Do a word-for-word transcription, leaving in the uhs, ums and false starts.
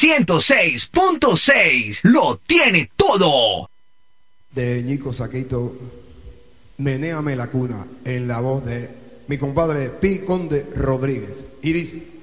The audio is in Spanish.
ciento seis punto seis lo tiene todo. De Ñico Saquito, Menéame la cuna, en la voz de mi compadre Pi Conde Rodríguez. Y dice...